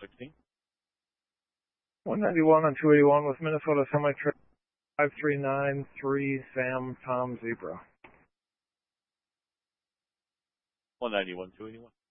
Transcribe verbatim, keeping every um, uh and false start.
sixteen. one ninety-one on two eighty-one with Minnesota Semi-Truck five three nine three Sam Tom Zebra. one ninety-one, two eighty-one.